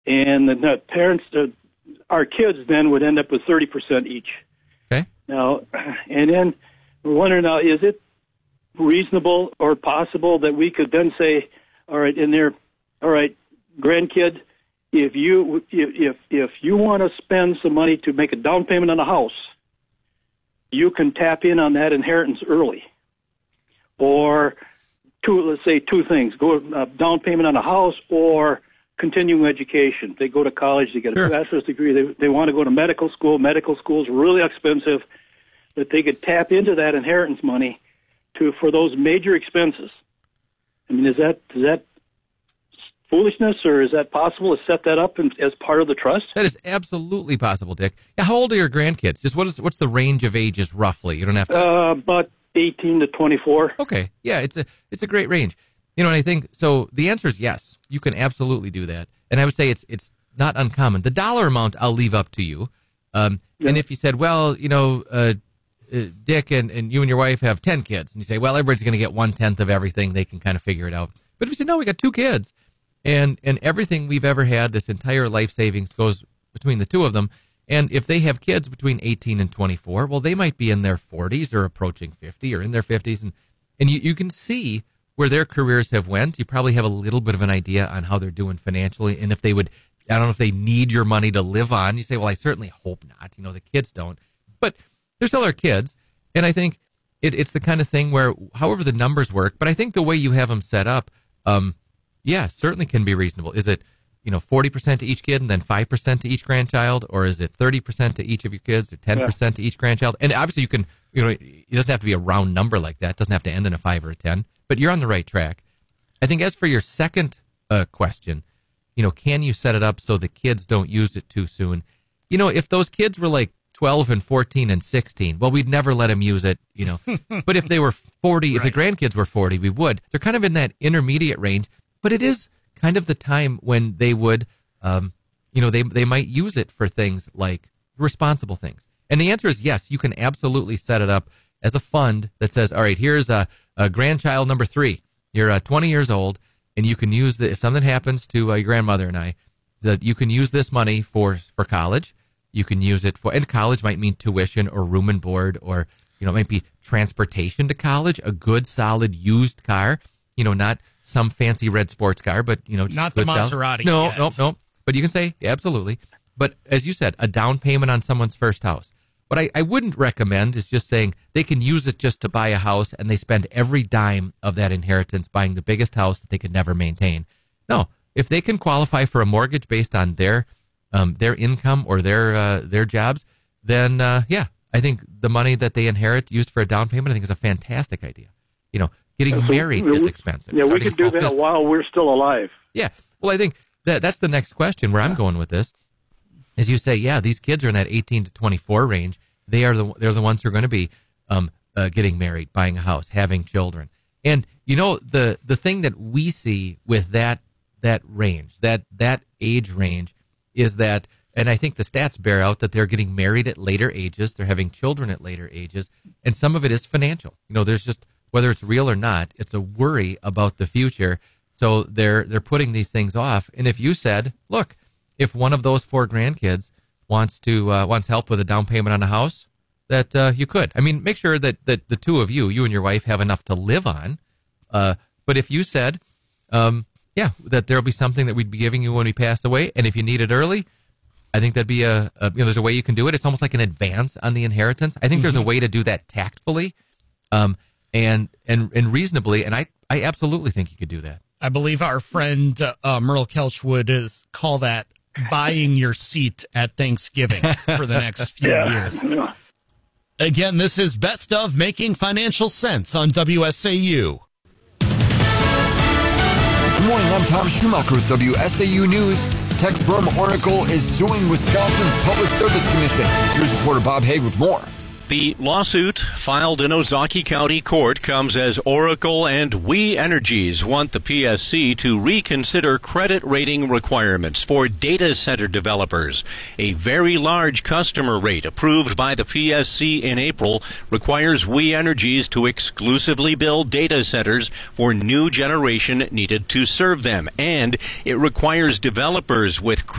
and the parents, our kids then would end up with 30% each. Okay. Now, and then we're wondering now, is it reasonable or possible that we could then say, all right, grandkid, if you want to spend some money to make a down payment on a house, you can tap in on that inheritance early. Or let's say two things: go down payment on a house or continuing education. They go to college, they get a bachelor's degree. They want to go to medical school. Medical school is really expensive, but they could tap into that inheritance money for those major expenses. I mean, is that foolishness, or is that possible to set that up as part of the trust? That is absolutely possible, Dick. Yeah, how old are your grandkids? Just what's the range of ages roughly? You don't have to. About 18 to 24. Okay, yeah, it's a great range. And I think so. The answer is yes. You can absolutely do that, and I would say it's not uncommon. The dollar amount I'll leave up to you. And if you said, well, Dick and you and your wife have 10 kids, and you say, well, everybody's going to get 1/10 of everything, they can kind of figure it out. But if you say, no, we got 2 kids, and everything we've ever had, this entire life savings goes between the two of them. And if they have kids between 18 and 24, well, they might be in their 40s or approaching 50 or in their 50s. And you can see where their careers have went. You probably have a little bit of an idea on how they're doing financially. And if they would, I don't know if they need your money to live on. You say, well, I certainly hope not. The kids don't. But they're still our kids. And I think it's the kind of thing where, however the numbers work, but I think the way you have them set up, certainly can be reasonable. Is it 40% to each kid and then 5% to each grandchild, or is it 30% to each of your kids or 10% to each grandchild? And obviously you can, it doesn't have to be a round number like that. It doesn't have to end in a 5 or a 10, but you're on the right track. I think as for your second question, can you set it up so the kids don't use it too soon? If those kids were like 12 and 14 and 16, well, we'd never let them use it, But if they were 40, if the grandkids were 40, we would. They're kind of in that intermediate range, but it is kind of the time when they would, they might use it for things like responsible things. And the answer is yes, you can absolutely set it up as a fund that says, all right, here's a grandchild number 3. You're 20 years old, and you can use if something happens to your grandmother and I, that you can use this money for college. You can use it and college might mean tuition or room and board, or, it might be transportation to college, a good, solid, used car, not some fancy red sports car, but, not the Maserati. No. But you can say, yeah, absolutely. But as you said, a down payment on someone's first house. What I wouldn't recommend is just saying they can use it just to buy a house and they spend every dime of that inheritance buying the biggest house that they could never maintain. No, if they can qualify for a mortgage based on their income or their jobs, then I think the money that they inherit used for a down payment, I think is a fantastic idea. Getting married is expensive. Yeah, we could do that while we're still alive. Yeah. Well, I think that's the next question where I'm going with this. As you say, these kids are in that 18 to 24 range. They're the ones who are going to be getting married, buying a house, having children. And the thing that we see with that range, that age range, is that, and I think the stats bear out that they're getting married at later ages, they're having children at later ages, and some of it is financial. There's just, whether it's real or not, it's a worry about the future. So they're putting these things off. And if you said, look, if one of those 4 grandkids wants help with a down payment on a house, that you could. I mean, make sure that the two of you and your wife, have enough to live on. But if you said, that there'll be something that we'd be giving you when we pass away, and if you need it early, I think that'd be there's a way you can do it. It's almost like an advance on the inheritance. I think there's a way to do that tactfully, and reasonably, and I absolutely think you could do that. I believe our friend Merle Kelch would call that buying your seat at Thanksgiving for the next few years. Yeah. Again, this is Best of Making Financial Sense on WSAU. Good morning, I'm Tom Schumacher with WSAU News. Tech firm Oracle is suing Wisconsin's Public Service Commission. Here's reporter Bob Haig with more. The lawsuit filed in Ozaukee County Court comes as Oracle and We Energies want the PSC to reconsider credit rating requirements for data center developers. A very large customer rate approved by the PSC in April requires We Energies to exclusively build data centers for new generation needed to serve them, and it requires developers with